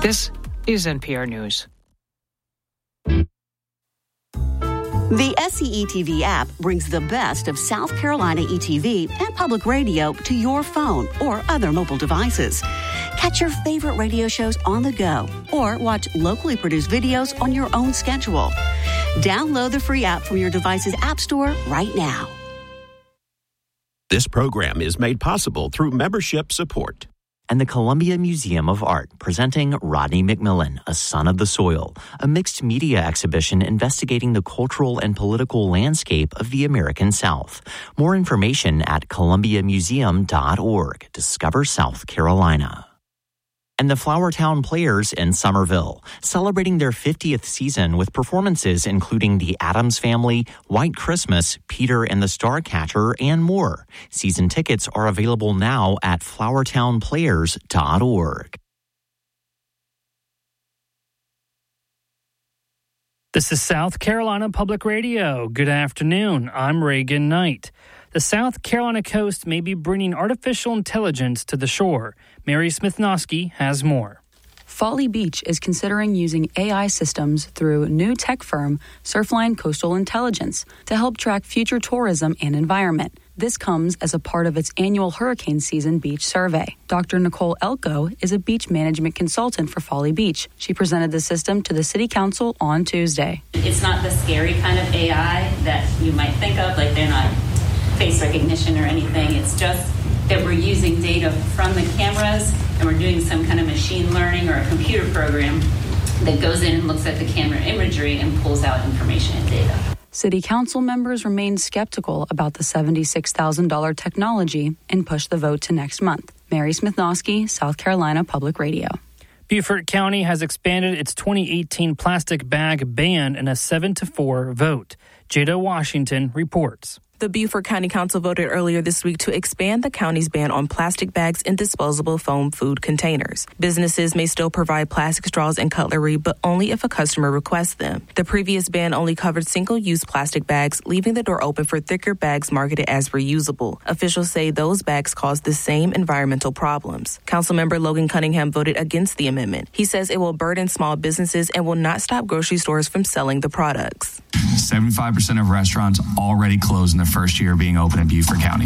This is NPR News. The SCETV app brings the best of South Carolina ETV and public radio to your phone or other mobile devices. Catch your favorite radio shows on the go or watch locally produced videos on your own schedule. Download the free app from your device's app store right now. This program is made possible through membership support. And the Columbia Museum of Art presenting Rodney McMillan, A Son of the Soil, a mixed media exhibition investigating the cultural and political landscape of the American South. More information at columbiamuseum.org. Discover South Carolina. And the Flowertown Players in Somerville, celebrating their 50th season with performances including The Addams Family, White Christmas, Peter and the Starcatcher, and more. Season tickets are available now at flowertownplayers.org. This is South Carolina Public Radio. Good afternoon. I'm Reagan Knight. The South Carolina coast may be bringing artificial intelligence to the shore. Mary Smith-Noski has more. Folly Beach is considering using AI systems through new tech firm Surfline Coastal Intelligence to help track future tourism and environment. This comes as a part of its annual hurricane season beach survey. Dr. Nicole Elko is a beach management consultant for Folly Beach. She presented the system to the City Council on Tuesday. It's not the scary kind of AI that you might think of, like they're not face recognition or anything. It's just that we're using data from the cameras and we're doing some kind of machine learning or a computer program that goes in and looks at the camera imagery and pulls out information and data. City Council members remain skeptical about the $76,000 technology and push the vote to next month. Mary Smith-Noski, South Carolina Public Radio. Beaufort County has expanded its 2018 plastic bag ban in a 7-4 vote. Jada Washington reports. The Beaufort County Council voted earlier this week to expand the county's ban on plastic bags and disposable foam food containers. Businesses may still provide plastic straws and cutlery, but only if a customer requests them. The previous ban only covered single-use plastic bags, leaving the door open for thicker bags marketed as reusable. Officials say those bags cause the same environmental problems. Councilmember Logan Cunningham voted against the amendment. He says it will burden small businesses and will not stop grocery stores from selling the products. 75% of restaurants already closed in the first year being open in Beaufort County.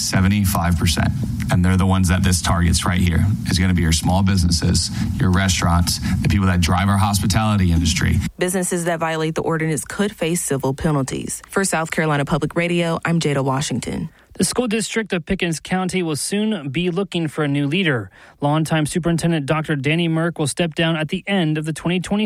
75%. And they're the ones that this targets right here. Is going to be your small businesses, your restaurants, the people that drive our hospitality industry. Businesses that violate the ordinance could face civil penalties. For South Carolina Public Radio, I'm Jada Washington. The school district of Pickens County will soon be looking for a new leader. Longtime Superintendent Dr. Danny Merck will step down at the end of the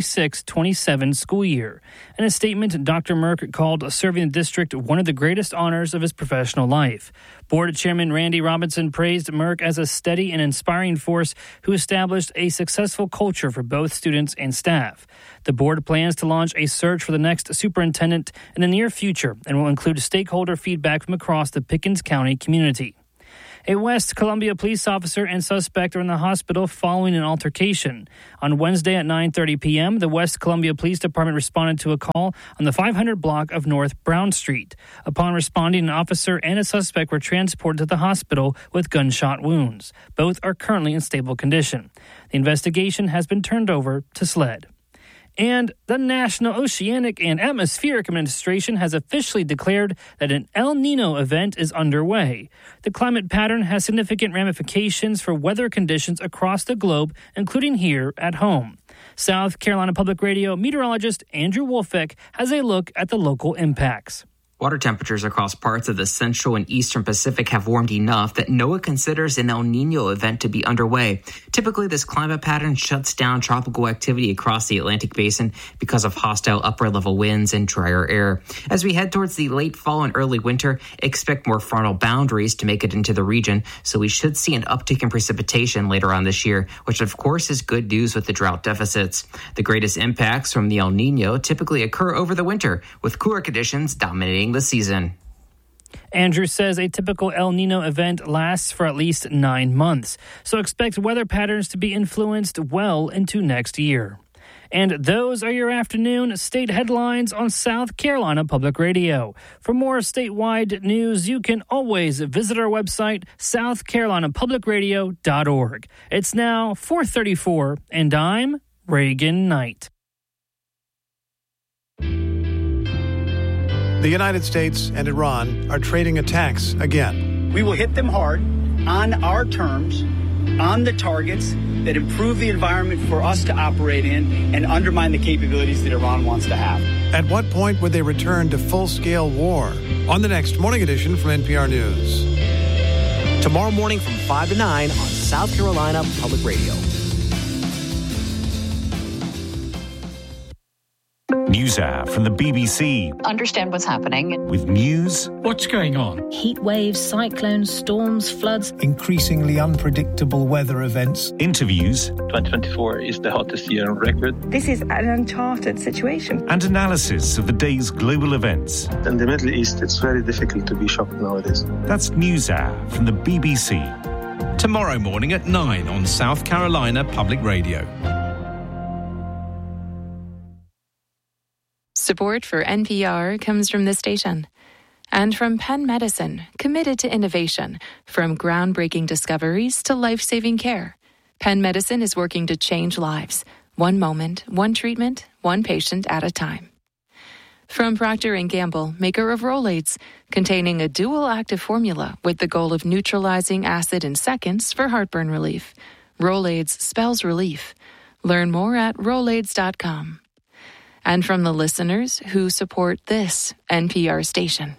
2026-27 school year. In a statement, Dr. Merck called serving the district one of the greatest honors of his professional life. Board Chairman Randy Robinson praised Merck as a steady and inspiring force who established a successful culture for both students and staff. The board plans to launch a search for the next superintendent in the near future and will include stakeholder feedback from across the Pickens County community. A West Columbia police officer and suspect are in the hospital following an altercation. On Wednesday at 9:30 p.m., the West Columbia Police Department responded to a call on the 500 block of North Brown Street. Upon responding, an officer and a suspect were transported to the hospital with gunshot wounds. Both are currently in stable condition. The investigation has been turned over to SLED. And the National Oceanic and Atmospheric Administration has officially declared that an El Nino event is underway. The climate pattern has significant ramifications for weather conditions across the globe, including here at home. South Carolina Public Radio meteorologist Andrew Wolfeck has a look at the local impacts. Water temperatures across parts of the central and eastern Pacific have warmed enough that NOAA considers an El Nino event to be underway. Typically, this climate pattern shuts down tropical activity across the Atlantic basin because of hostile upper-level winds and drier air. As we head towards the late fall and early winter, expect more frontal boundaries to make it into the region, so we should see an uptick in precipitation later on this year, which of course is good news with the drought deficits. The greatest impacts from the El Nino typically occur over the winter, with cooler conditions dominating the season. Andrew says a typical El Nino event lasts for at least 9 months, so expect weather patterns to be influenced well into next year. And those are your afternoon state headlines on South Carolina Public Radio. For more statewide news, you can always visit our website, southcarolinapublicradio.org. It's now 4:34, and I'm Reagan Knight. The United States and Iran are trading attacks again. We will hit them hard on our terms, on the targets that improve the environment for us to operate in and undermine the capabilities that Iran wants to have. At what point would they return to full-scale war? On the next Morning Edition from NPR News. Tomorrow morning from 5 to 9 on South Carolina Public Radio. NewsHour from the BBC. Understand what's happening. With news. What's going on? Heat waves, cyclones, storms, floods. Increasingly unpredictable weather events. Interviews. 2024 is the hottest year on record. This is an uncharted situation. And analysis of the day's global events. In the Middle East, it's very difficult to be shocked nowadays. That's NewsHour from the BBC. Tomorrow morning at 9 on South Carolina Public Radio. Support for NPR comes from this station and from Penn Medicine, committed to innovation, from groundbreaking discoveries to life-saving care. Penn Medicine is working to change lives, one moment, one treatment, one patient at a time. From Procter & Gamble, maker of Rolaids, containing a dual active formula with the goal of neutralizing acid in seconds for heartburn relief. Rolaids spells relief. Learn more at Rolaids.com. And from the listeners who support this NPR station.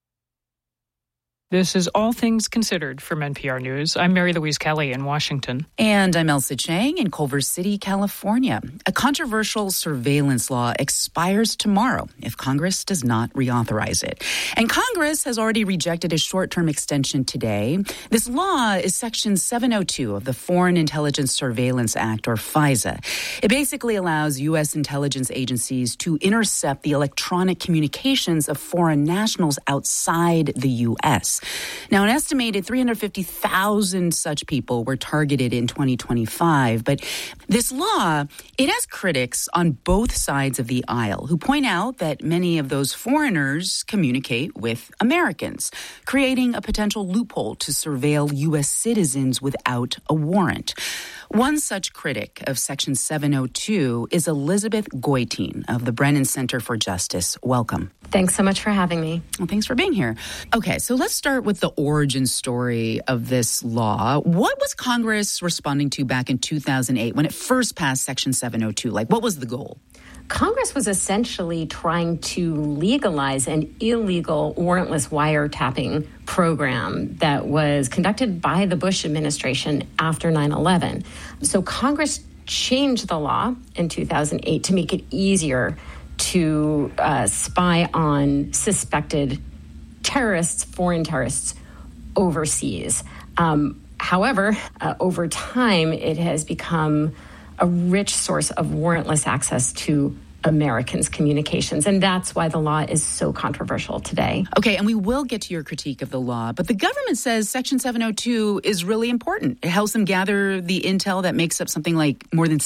This is All Things Considered from NPR News. I'm Mary Louise Kelly in Washington. And I'm Elsa Chang in Culver City, California. A controversial surveillance law expires tomorrow if Congress does not reauthorize it. And Congress has already rejected a short-term extension today. This law is Section 702 of the Foreign Intelligence Surveillance Act, or FISA. It basically allows U.S. intelligence agencies to intercept the electronic communications of foreign nationals outside the U.S. Now, an estimated 350,000 such people were targeted in 2025. But this law, it has critics on both sides of the aisle who point out that many of those foreigners communicate with Americans, creating a potential loophole to surveil U.S. citizens without a warrant. One such critic of Section 702 is Elizabeth Goitein of the Brennan Center for Justice. Welcome. Thanks so much for having me. Well, thanks for being here. Okay, so let's start with the origin story of this law. What was Congress responding to back in 2008 when it first passed Section 702? Like, what was the goal? Congress was essentially trying to legalize an illegal warrantless wiretapping program that was conducted by the Bush administration after 9/11. So Congress changed the law in 2008 to make it easier to spy on suspected terrorists, foreign terrorists, overseas. However, over time, it has become a rich source of warrantless access to Americans' communications. And that's why the law is so controversial today. Okay, and we will get to your critique of the law, but the government says Section 702 is really important. It helps them gather the intel that makes up something like more than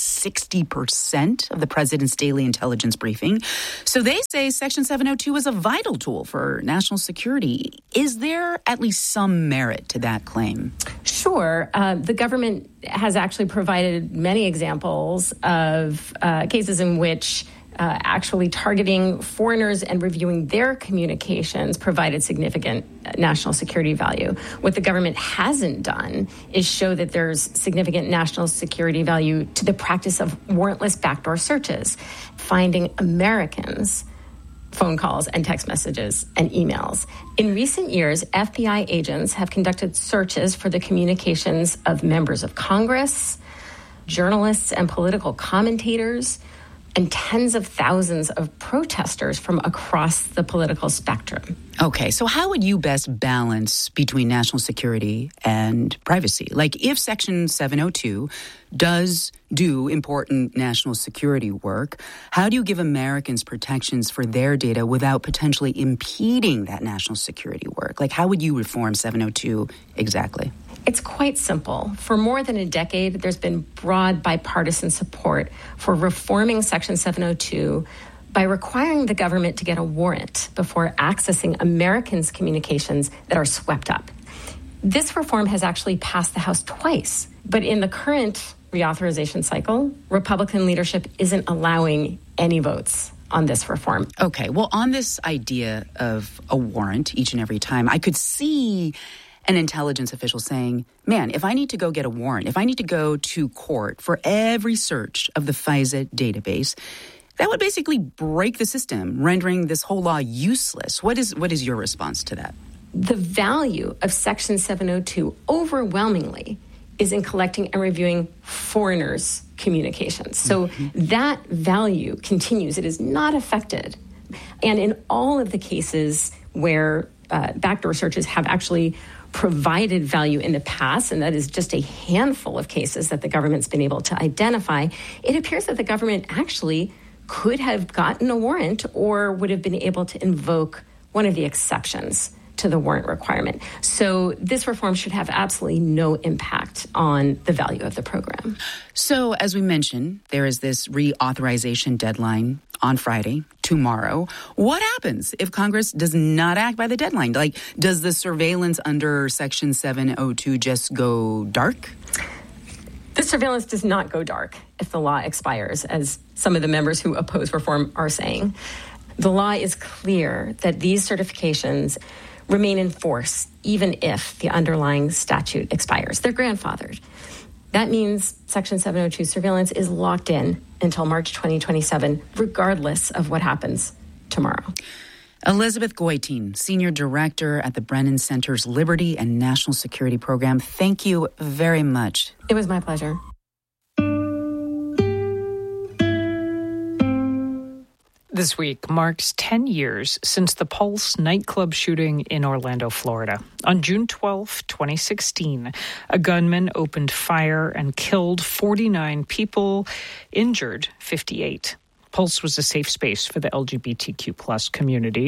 60% of the president's daily intelligence briefing. So they say Section 702 is a vital tool for national security. Is there at least some merit to that claim? Sure. The government has actually provided many examples of cases in which actually targeting foreigners and reviewing their communications provided significant national security value. What the government hasn't done is show that there's significant national security value to the practice of warrantless backdoor searches, finding Americans' phone calls and text messages and emails. In recent years, FBI agents have conducted searches for the communications of members of Congress, journalists and political commentators, and tens of thousands of protesters from across the political spectrum. Okay, so how would you best balance between national security and privacy? Like, if Section 702 does do important national security work, how do you give Americans protections for their data without potentially impeding that national security work? Like, how would you reform 702 exactly? It's quite simple. For more than a decade, there's been broad bipartisan support for reforming Section 702 by requiring the government to get a warrant before accessing Americans' communications that are swept up. This reform has actually passed the House twice, but in the current reauthorization cycle, Republican leadership isn't allowing any votes on this reform. Okay, well, on this idea of a warrant each and every time, I could see an intelligence official saying, man, if I need to go get a warrant, if I need to go to court for every search of the FISA database, that would basically break the system, rendering this whole law useless. What is your response to that? The value of Section 702 overwhelmingly is in collecting and reviewing foreigners' communications. So that value continues. It is not affected. And in all of the cases where backdoor searches have actually provided value in the past, and that is just a handful of cases that the government's been able to identify, it appears that the government actually could have gotten a warrant or would have been able to invoke one of the exceptions to the warrant requirement. So this reform should have absolutely no impact on the value of the program. So as we mentioned, there is this reauthorization deadline on Friday, tomorrow. What happens if Congress does not act by the deadline? Like, does the surveillance under Section 702 just go dark? The surveillance does not go dark if the law expires, as some of the members who oppose reform are saying. The law is clear that these certifications remain in force even if the underlying statute expires. They're grandfathered. That means Section 702 surveillance is locked in until March 2027, regardless of what happens tomorrow. Elizabeth Goitein, Senior Director at the Brennan Center's Liberty and National Security Program. Thank you very much. It was my pleasure. This week marks 10 years since the Pulse nightclub shooting in Orlando, Florida. On June 12, 2016, a gunman opened fire and killed 49 people, injured 58. Pulse was a safe space for the LGBTQ+ community.